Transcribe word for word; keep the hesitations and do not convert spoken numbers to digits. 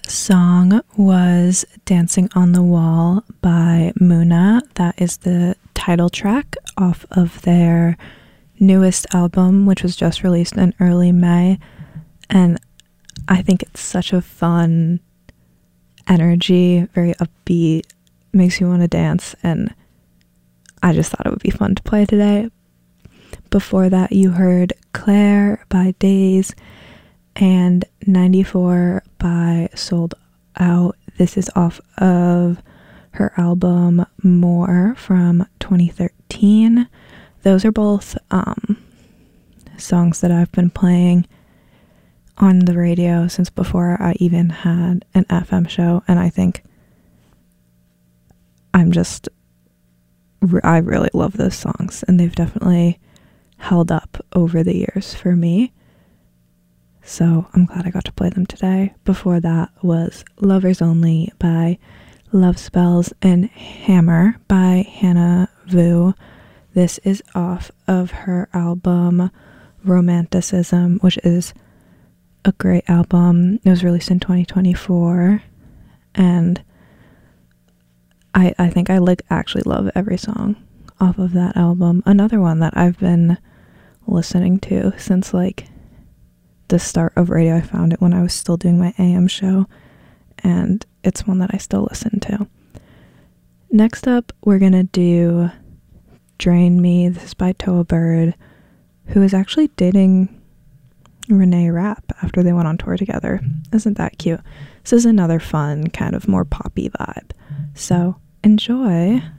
song was Dancing on the Wall by Muna. That is the title track off of their newest album, which was just released in early May. And I think it's such a fun energy, very upbeat, makes you want to dance, and I just thought it would be fun to play today. Before that, you heard Claire by Days and ninety-four by Sold Out. This is off of her album More from twenty thirteen. Those are both um, songs that I've been playing on the radio since before I even had an F M show, and I think I'm just, I really love those songs, and they've definitely held up over the years for me. So I'm glad I got to play them today. Before that was Lovers Only by Love Spells and Hammer by Hannah Vu. This is off of her album Romanticism, which is a great album. It was released in twenty twenty-four, and I I think I like actually love every song off of that album. Another one that I've been listening to since like the start of radio. I found it when I was still doing my A M show, and it's one that I still listen to. Next up, we're gonna do Drain Me. This is by Toa Bird, who is actually dating Renee Rapp after they went on tour together. Isn't that cute? This is another fun, kind of more poppy vibe. So enjoy.